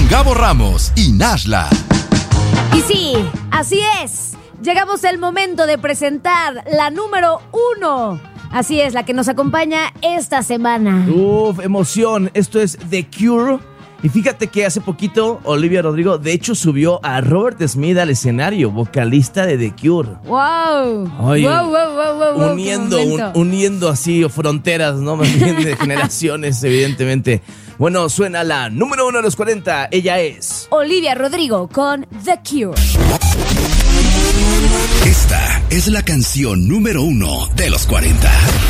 Gabo Ramos y Nashla. Y sí, así es. Llegamos al momento de presentar la número 1. Así es, la que nos acompaña esta semana. Uf, emoción. Esto es The Cure. Y fíjate que hace poquito Olivia Rodrigo, de hecho, subió a Robert Smith al escenario, vocalista de The Cure. ¡Wow! Oye, wow, uniendo así fronteras, ¿no? Más bien de generaciones, evidentemente. Bueno, suena la número 1 de los 40. Ella es Olivia Rodrigo con The Cure. Esta es la canción número 1 de los 40.